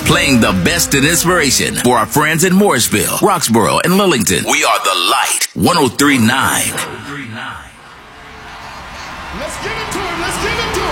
Playing the best in inspiration for our friends in Morrisville, Roxborough, and Lillington. We are The Light, 103.9. Let's give it to him. Let's give it to him.